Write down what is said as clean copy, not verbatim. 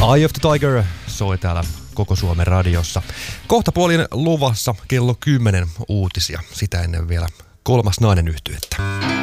Eye of the Tiger soi täällä koko Suomen radiossa. Kohta puolin luvassa kello 10 uutisia. Sitä ennen vielä kolmas nainen -yhtyettä.